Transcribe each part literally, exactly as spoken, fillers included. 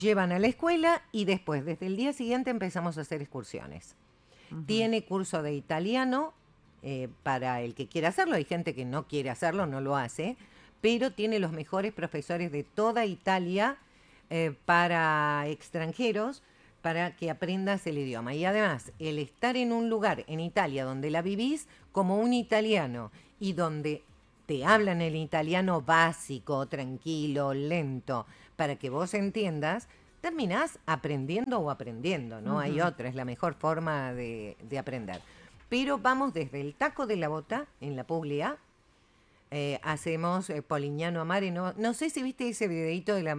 llevan a la escuela y después, desde el día siguiente, empezamos a hacer excursiones. Uh-huh. Tiene curso de italiano eh, para el que quiera hacerlo. Hay gente que no quiere hacerlo, no lo hace, pero tiene los mejores profesores de toda Italia eh, para extranjeros, para que aprendas el idioma. Y además, el estar en un lugar en Italia donde la vivís como un italiano y donde te hablan el italiano básico, tranquilo, lento, para que vos entiendas, terminás aprendiendo o aprendiendo, ¿no? Uh-huh. Hay otra, es la mejor forma de, de aprender. Pero vamos desde el Taco de la Bota, en la Puglia, eh, hacemos eh, Polignano a Mare, no, no sé si viste ese videito de la...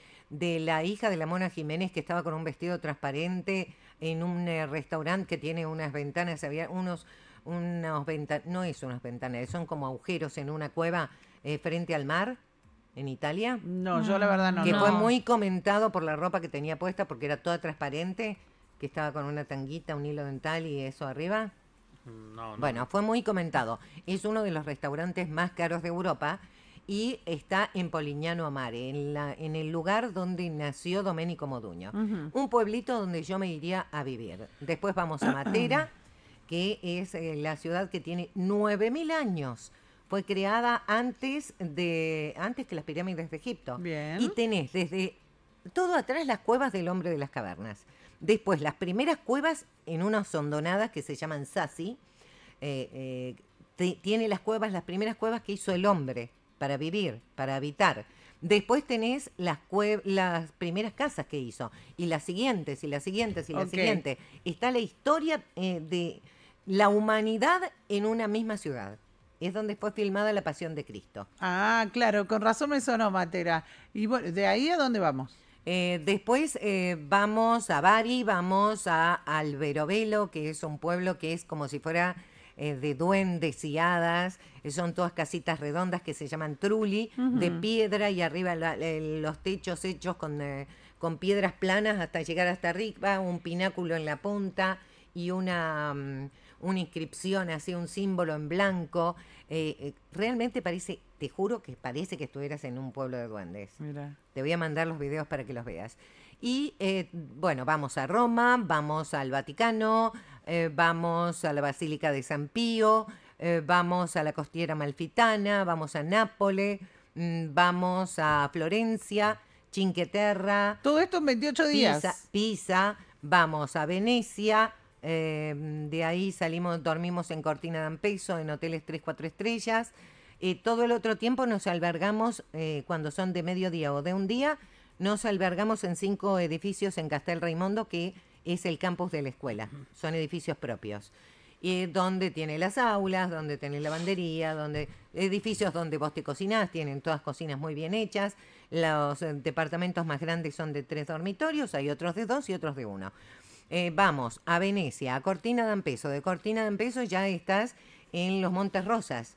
de la hija de la Mona Jiménez que estaba con un vestido transparente en un eh, restaurante que tiene unas ventanas, había unos, unos ventanas, no es unas ventanas, son como agujeros en una cueva eh, frente al mar en Italia. No, yo la verdad no. Que no. fue muy comentado por la ropa que tenía puesta porque era toda transparente, que estaba con una tanguita, un hilo dental y eso arriba. No, no. Bueno, fue muy comentado. Es uno de los restaurantes más caros de Europa. Y está en Polignano a Mare, en, la, en el lugar donde nació Domenico Modugno. Uh-huh. Un pueblito donde yo me iría a vivir. Después vamos a Matera, que es eh, la ciudad que tiene nueve mil años. Fue creada antes de antes que las pirámides de Egipto. Bien. Y tenés desde todo atrás las cuevas del hombre de las cavernas. Después las primeras cuevas en unas hondonadas que se llaman Sassi. Eh, eh, te, tiene las cuevas, las primeras cuevas que hizo el hombre para vivir, para habitar. Después tenés las, cue- las primeras casas que hizo, y las siguientes, y las siguientes, y las Okay. siguientes. Está la historia eh, de la humanidad en una misma ciudad. Es donde fue filmada La Pasión de Cristo. Ah, claro, con razón me sonó Matera. Y bueno, ¿de ahí a dónde vamos? Eh, después eh, vamos a Bari, vamos a Alberobello, que es un pueblo que es como si fuera... Eh, de duendes y hadas, eh, son todas casitas redondas que se llaman trulli, uh-huh. de piedra y arriba la, eh, los techos hechos con, eh, con piedras planas hasta llegar hasta arriba, un pináculo en la punta y una, um, una inscripción así, un símbolo en blanco. Eh, eh, realmente parece, te juro que parece que estuvieras en un pueblo de duendes. Mira. Te voy a mandar los videos para que los veas. Y eh, bueno, vamos a Roma, vamos al Vaticano, eh, vamos a la Basílica de San Pío, eh, vamos a la Costiera Amalfitana, vamos a Nápoles, mmm, vamos a Florencia, Cinque Terre. Todo esto en veintiocho días. Pisa, Pisa, vamos a Venecia, eh, de ahí salimos, dormimos en Cortina d'Ampezzo, en hoteles tres, cuatro estrellas. Eh, todo el otro tiempo nos albergamos, eh, cuando son de mediodía o de un día, nos albergamos en cinco edificios en Castel Raimondo, que es el campus de la escuela. Son edificios propios. Y donde tiene las aulas, donde tiene lavandería, donde edificios donde vos te cocinás, tienen todas cocinas muy bien hechas. Los eh, departamentos más grandes son de tres dormitorios, hay otros de dos y otros de uno. Eh, vamos a Venecia, a Cortina d'Ampezzo. De Cortina d'Ampezzo ya estás en los Montes Rosas.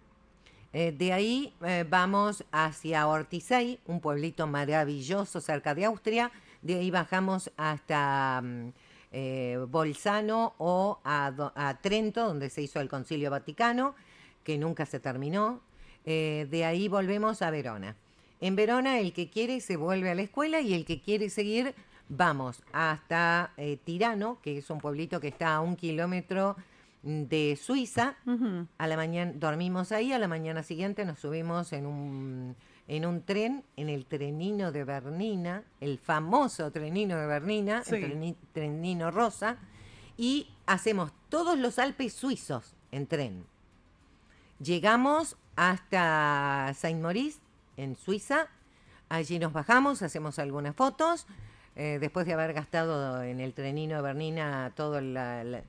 Eh, de ahí eh, vamos hacia Ortisei, un pueblito maravilloso cerca de Austria. De ahí bajamos hasta um, eh, Bolzano o a, a Trento, donde se hizo el Concilio Vaticano, que nunca se terminó. Eh, de ahí volvemos a Verona. En Verona el que quiere se vuelve a la escuela y el que quiere seguir vamos hasta eh, Tirano, que es un pueblito que está a un kilómetro de Suiza. Uh-huh. A la mañana dormimos ahí, a la mañana siguiente nos subimos en un, en un tren, en el Trenino de Bernina, el famoso Trenino de Bernina, sí. el treni, Trenino Rosa, y hacemos todos los Alpes suizos en tren. Llegamos hasta Saint-Maurice, en Suiza, allí nos bajamos, hacemos algunas fotos, eh, después de haber gastado en el Trenino de Bernina todo la... la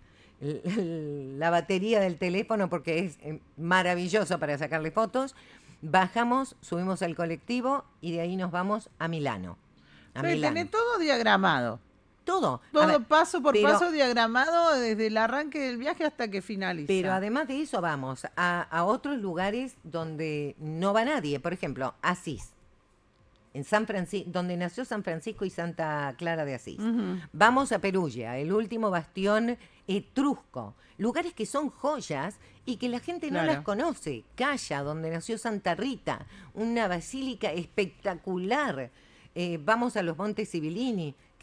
la batería del teléfono, porque es maravilloso para sacarle fotos. Bajamos, subimos al colectivo y de ahí nos vamos a Milano. A Pero Milano. Tenés todo diagramado. Todo. Todo ver, paso por pero, paso diagramado desde el arranque del viaje hasta que finaliza. Pero además de eso vamos a, a otros lugares donde no va nadie. Por ejemplo, Asís. En San Francisco, donde nació San Francisco y Santa Clara de Asís. Uh-huh. Vamos a Perugia, el último bastión etrusco. Lugares que son joyas y que la gente no claro. las conoce. Calla, donde nació Santa Rita, una basílica espectacular. eh, vamos a los Montes Sibillini,